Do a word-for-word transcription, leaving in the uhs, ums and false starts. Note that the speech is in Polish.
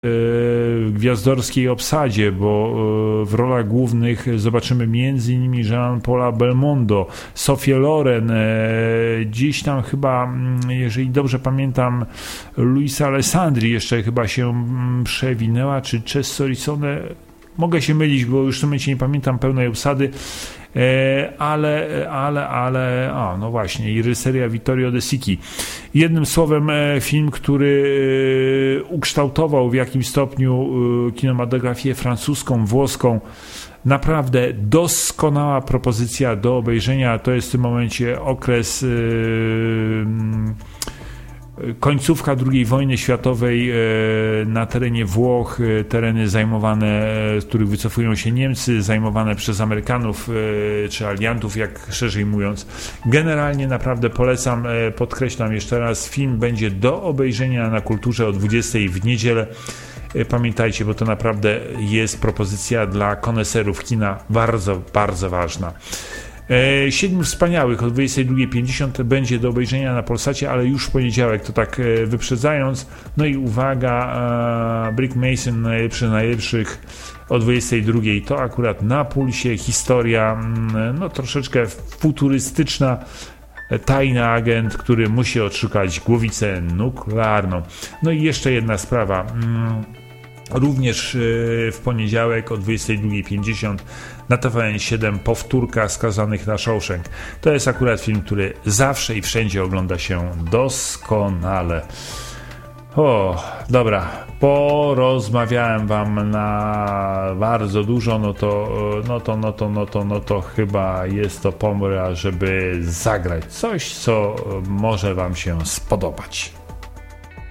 gwiazdorskiej obsadzie, bo w rolach głównych zobaczymy między innymi Jean-Paula Belmondo, Sofię Loren, dziś tam chyba, jeżeli dobrze pamiętam, Luisa Alessandri jeszcze chyba się przewinęła, czy Chess Sorisone, mogę się mylić, bo już w tym momencie nie pamiętam pełnej obsady, ale, ale, ale, a no właśnie, i reżyseria Vittorio De Sichi. Jednym słowem, film, który ukształtował w jakimś stopniu kinematografię francuską, włoską. Naprawdę doskonała propozycja do obejrzenia. To jest w tym momencie okres końcówka drugiej wojny światowej na terenie Włoch, tereny zajmowane, z których wycofują się Niemcy, zajmowane przez Amerykanów czy aliantów, jak szerzej mówiąc. Generalnie naprawdę polecam, podkreślam jeszcze raz, film będzie do obejrzenia na Kulturze o dwudziestej w niedzielę. Pamiętajcie, bo to naprawdę jest propozycja dla koneserów kina bardzo, bardzo ważna. Siedmiu Wspaniałych o dwudziestej drugiej pięćdziesiąt będzie do obejrzenia na Polsacie, ale już w poniedziałek, to tak wyprzedzając. No i uwaga, Brick Mason, najlepszy najlepszych o dwudziestej drugiej, to akurat na pulsie, historia no troszeczkę futurystyczna, tajny agent, który musi odszukać głowicę nuklearną. No i jeszcze jedna sprawa. Również w poniedziałek o dwudziestej drugiej pięćdziesiąt na T V N siedem powtórka Skazanych na Shawshank. To jest akurat film, który zawsze i wszędzie ogląda się doskonale. O, dobra, porozmawiałem wam na bardzo dużo, no to, no to, no to, no to, no to chyba jest to pora, żeby zagrać coś, co może wam się spodobać.